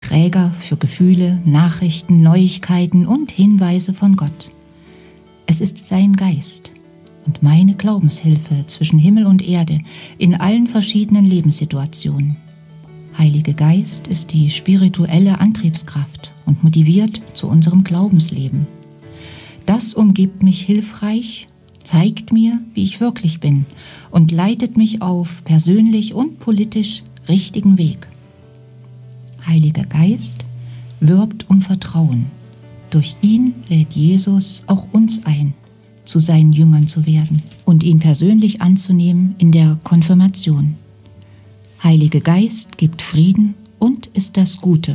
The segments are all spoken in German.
Träger für Gefühle, Nachrichten, Neuigkeiten und Hinweise von Gott. Es ist sein Geist und meine Glaubenshilfe zwischen Himmel und Erde in allen verschiedenen Lebenssituationen. Heiliger Geist ist die spirituelle Antriebskraft und motiviert zu unserem Glaubensleben. Das umgibt mich hilfreich, zeigt mir, wie ich wirklich bin und leitet mich auf persönlich und politisch richtigen Weg. Heiliger Geist wirbt um Vertrauen. Durch ihn lädt Jesus auch uns ein, zu seinen Jüngern zu werden und ihn persönlich anzunehmen in der Konfirmation. Heiliger Geist gibt Frieden und ist das Gute.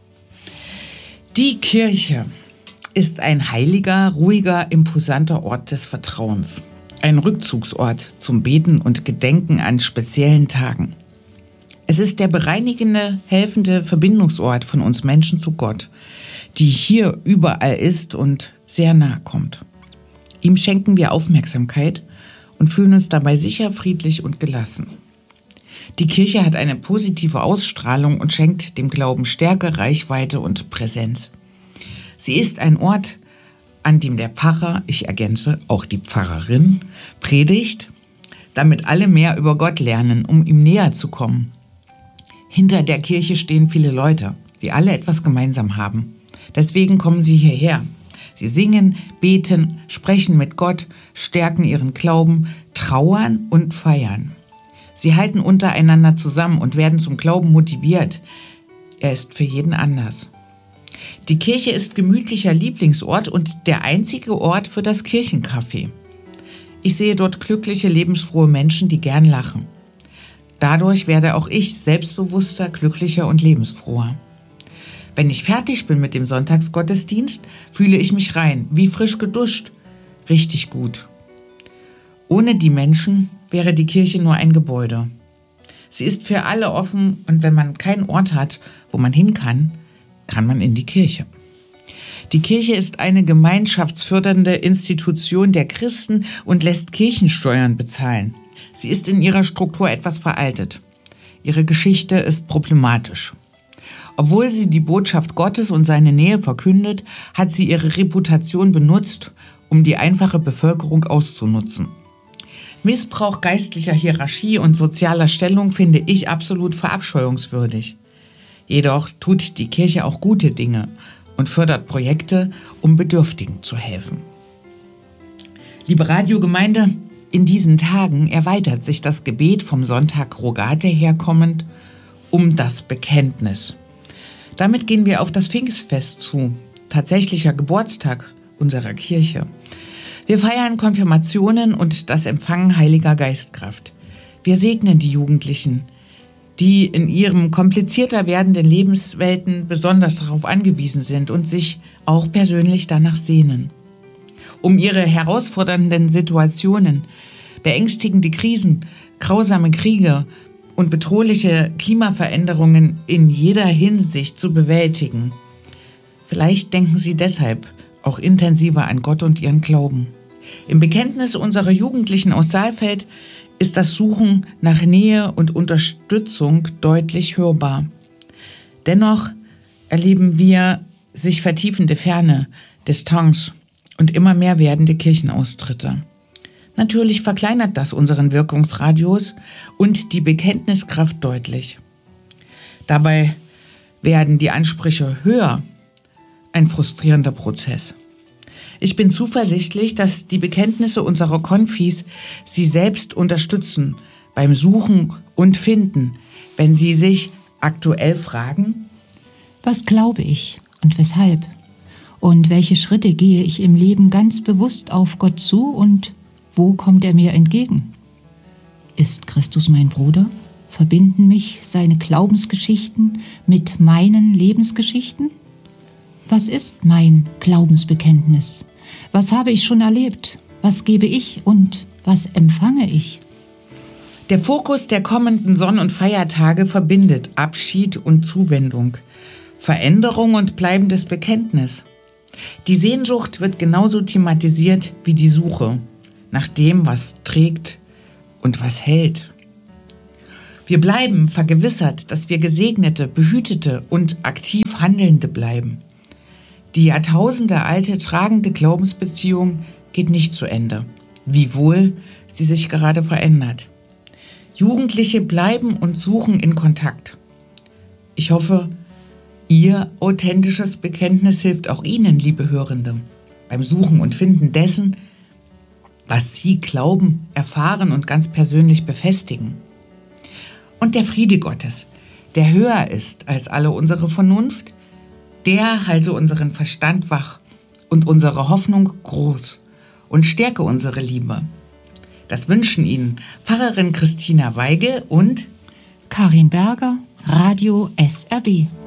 Die Kirche ist ein heiliger, ruhiger, imposanter Ort des Vertrauens. Ein Rückzugsort zum Beten und Gedenken an speziellen Tagen. Es ist der bereinigende, helfende Verbindungsort von uns Menschen zu Gott, die hier überall ist und sehr nahe kommt. Ihm schenken wir Aufmerksamkeit und fühlen uns dabei sicher, friedlich und gelassen. Die Kirche hat eine positive Ausstrahlung und schenkt dem Glauben Stärke, Reichweite und Präsenz. Sie ist ein Ort, an dem der Pfarrer, ich ergänze auch die Pfarrerin, predigt, damit alle mehr über Gott lernen, um ihm näher zu kommen. Hinter der Kirche stehen viele Leute, die alle etwas gemeinsam haben. Deswegen kommen sie hierher. Sie singen, beten, sprechen mit Gott, stärken ihren Glauben, trauern und feiern. Sie halten untereinander zusammen und werden zum Glauben motiviert. Er ist für jeden anders. Die Kirche ist gemütlicher Lieblingsort und der einzige Ort für das Kirchencafé. Ich sehe dort glückliche, lebensfrohe Menschen, die gern lachen. Dadurch werde auch ich selbstbewusster, glücklicher und lebensfroher. Wenn ich fertig bin mit dem Sonntagsgottesdienst, fühle ich mich rein, wie frisch geduscht. Richtig gut. Ohne die Menschen wäre die Kirche nur ein Gebäude. Sie ist für alle offen und wenn man keinen Ort hat, wo man hin kann, kann man in die Kirche. Die Kirche ist eine gemeinschaftsfördernde Institution der Christen und lässt Kirchensteuern bezahlen. Sie ist in ihrer Struktur etwas veraltet. Ihre Geschichte ist problematisch. Obwohl sie die Botschaft Gottes und seine Nähe verkündet, hat sie ihre Reputation benutzt, um die einfache Bevölkerung auszunutzen. Missbrauch geistlicher Hierarchie und sozialer Stellung finde ich absolut verabscheuungswürdig. Jedoch tut die Kirche auch gute Dinge und fördert Projekte, um Bedürftigen zu helfen. Liebe Radiogemeinde, in diesen Tagen erweitert sich das Gebet vom Sonntag Rogate herkommend um das Bekenntnis. Damit gehen wir auf das Pfingstfest zu, tatsächlicher Geburtstag unserer Kirche. Wir feiern Konfirmationen und das Empfangen Heiliger Geistkraft. Wir segnen die Jugendlichen, die in ihrem komplizierter werdenden Lebenswelten besonders darauf angewiesen sind und sich auch persönlich danach sehnen. Um ihre herausfordernden Situationen, beängstigende Krisen, grausame Kriege und bedrohliche Klimaveränderungen in jeder Hinsicht zu bewältigen. Vielleicht denken sie deshalb auch intensiver an Gott und ihren Glauben. Im Bekenntnis unserer Jugendlichen aus Saalfeld ist das Suchen nach Nähe und Unterstützung deutlich hörbar. Dennoch erleben wir sich vertiefende Ferne, Distanz und immer mehr werdende Kirchenaustritte. Natürlich verkleinert das unseren Wirkungsradius und die Bekenntniskraft deutlich. Dabei werden die Ansprüche höher, ein frustrierender Prozess. Ich bin zuversichtlich, dass die Bekenntnisse unserer Konfis Sie selbst unterstützen beim Suchen und Finden, wenn Sie sich aktuell fragen: Was glaube ich und weshalb? Und welche Schritte gehe ich im Leben ganz bewusst auf Gott zu und wo kommt er mir entgegen? Ist Christus mein Bruder? Verbinden mich seine Glaubensgeschichten mit meinen Lebensgeschichten? Was ist mein Glaubensbekenntnis? Was habe ich schon erlebt? Was gebe ich und was empfange ich? Der Fokus der kommenden Sonn- und Feiertage verbindet Abschied und Zuwendung, Veränderung und bleibendes Bekenntnis. Die Sehnsucht wird genauso thematisiert wie die Suche nach dem, was trägt und was hält. Wir bleiben vergewissert, dass wir Gesegnete, Behütete und aktiv Handelnde bleiben. Die jahrtausendealte tragende Glaubensbeziehung geht nicht zu Ende, wiewohl sie sich gerade verändert. Jugendliche bleiben und suchen in Kontakt. Ich hoffe, Ihr authentisches Bekenntnis hilft auch Ihnen, liebe Hörende, beim Suchen und Finden dessen, was Sie glauben, erfahren und ganz persönlich befestigen. Und der Friede Gottes, der höher ist als alle unsere Vernunft, der halte unseren Verstand wach und unsere Hoffnung groß und stärke unsere Liebe. Das wünschen Ihnen Pfarrerin Christina Weige und Karin Berger, Radio SRB.